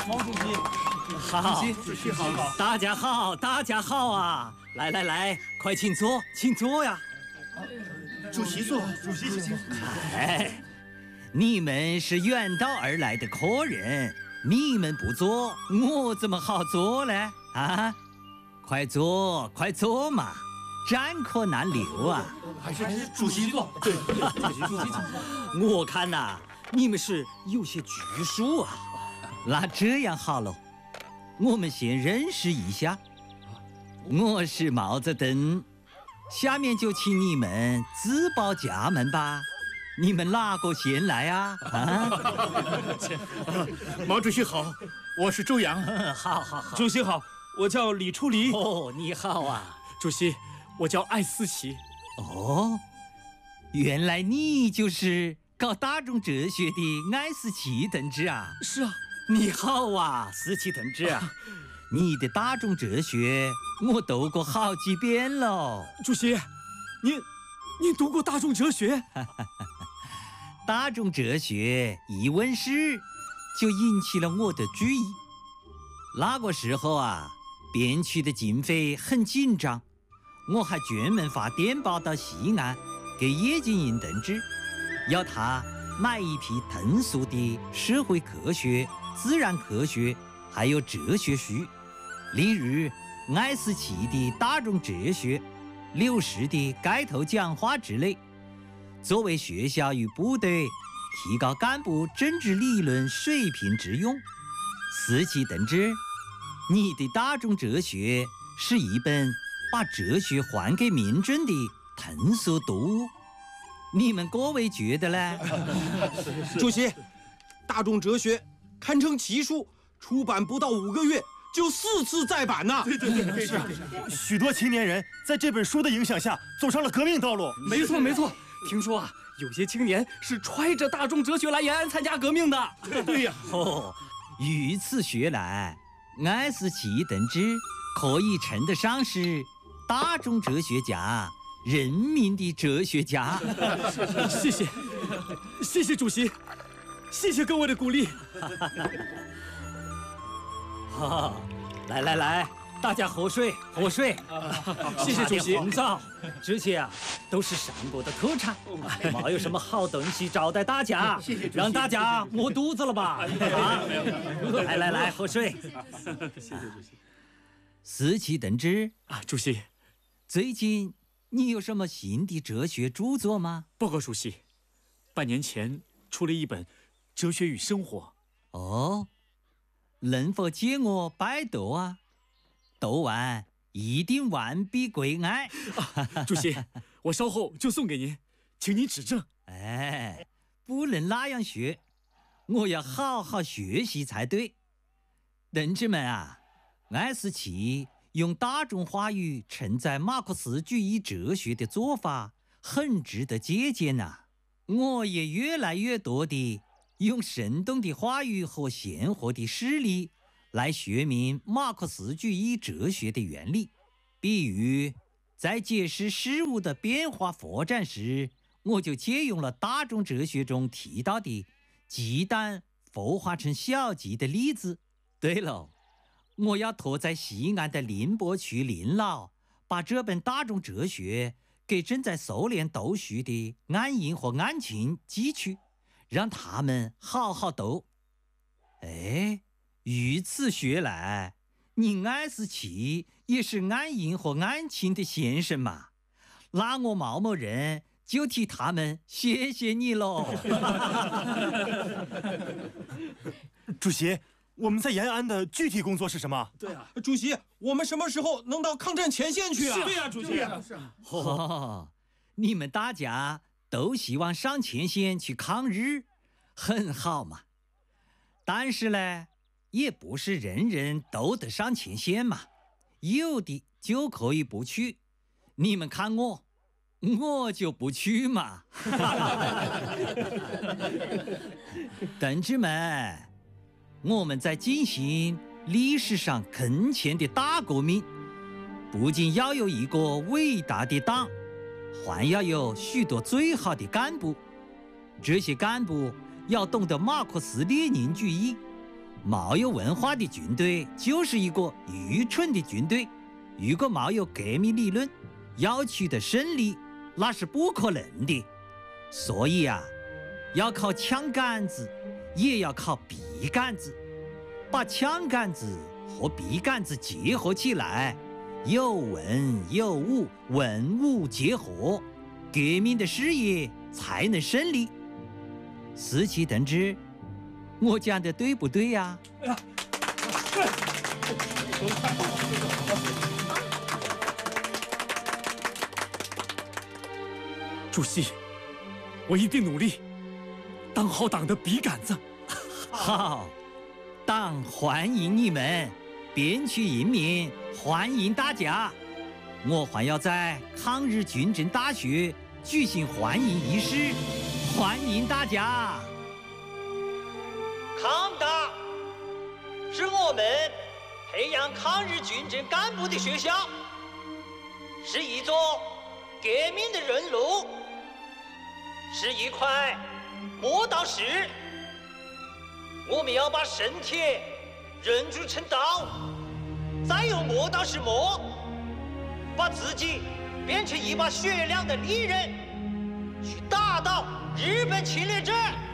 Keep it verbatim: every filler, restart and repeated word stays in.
毛主席， 好， 主席好， 大家好，大家好啊！来来来，快请坐，请坐呀！ 主席坐，主席请。 哎，你们是远道而来的客人，你们不坐，我怎么好坐呢？啊，快坐，快坐嘛！站可难留啊！ 还是主席坐，对，主席主席坐。 我看呐、啊，你们是有些拘束啊。那这样好了，我们先认识一下。我是毛泽东，下面就请你们自报家门吧。你们哪个先来啊？啊！ 毛主席好，我是周扬。 好好好。 主席好，我叫李初离。 哦，你好啊。 主席，我叫艾思奇。 哦，原来你就是搞大众哲学的艾思奇同志啊！ 是啊。 你好啊，思奇同志啊！你的大众哲学我读过好几遍了。 主席，您您读过大众哲学？ 大众哲学一问世，就引起了我的注意。那个时候啊，编区的经费很紧张，我还专门发电报到西安给叶剑英同志，要他买一批通俗的社会科学、自然科学还有哲学书，例如艾思奇的大众哲学、柳石的街头讲话之类，作为学校与部队提高干部政治理论水平之用。思奇同志，你的大众哲学是一本把哲学还给民众的通俗读物，你们各位觉得呢？ 主席，大众哲学堪称奇书，出版不到五个月就四次再版呐！ 对对对，是啊，许多青年人在这本书的影响下走上了革命道路。 没错没错，听说啊，有些青年是揣着大众哲学来延安参加革命的。 对呀， 哦，如此说来，艾思奇同志可以称得上是大众哲学家、人民的哲学家。 谢谢，谢谢主席，谢谢各位的鼓励。 哈、哦，来来来，大家喝水喝水。 谢谢主席。 红枣，这些啊都是上国的特产，没有什么好东西招待大家， 谢谢主席， 让大家饿肚子了吧？啊，来来来，喝水。 谢谢主席。 思奇同志啊，主席， 最近你有什么新的哲学著作吗？ 报告主席，半年前出了一本《哲学与生活》。 哦，能否借我拜读啊？读完一定完璧归案。 啊，主席，我稍后就送给您，请您指正。 哎，不能那样学，我要好好学习才对。同志们啊，艾思奇用大众话语承载马克思主义哲学的做法很值得借鉴啊！我也越来越多地用生动的话语和鲜活的事例来说明马克思主义哲学的原理。比如在解释事物的变化发展时，我就借用了大众哲学中提到的鸡蛋孵化成小鸡的例子。对了，我要托在西安的宁波区林老，把这本大众哲学给正在苏联读书的安英和安晴寄去，让他们好好读。哎，如此说来，你艾思奇也是安英和安晴的先生嘛？那我毛某人就替他们谢谢你喽。 主席，我们在延安的具体工作是什么？ 对啊，主席，我们什么时候能到抗战前线去啊？ 对呀，主席。是啊。 哦，你们大家都希望上前线去抗日，很好嘛。但是呢，也不是人人都得上前线嘛，有的就可以不去。你们看我，我就不去嘛。同志们，我们在进行历史上空前的大革命，不仅要有一个伟大的党，还要有许多最好的干部。这些干部要懂得马克思列宁主义， 没有文化的军队就是一个愚蠢的军队。如果没有革命理论，要取得胜利那是不可能的。所以啊，要靠枪杆子，也要靠笔杆子，把枪杆子和笔杆子结合起来，有文有武，文武结合，革命的事业才能胜利。四期同志，我讲的对不对呀？ 哎呀，对。 主席，我一定努力，当好党的笔杆子。 好，党欢迎你们，边区人民欢迎大家。我还要在抗日军政大学举行欢迎仪式，欢迎大家。 抗大是我们培养抗日军政干部的学校，是一座革命的人路，是一块磨刀石。我们要把生铁认铸成刀，再用磨刀石磨，把自己变成一把雪亮的利刃，去打倒日本侵略者。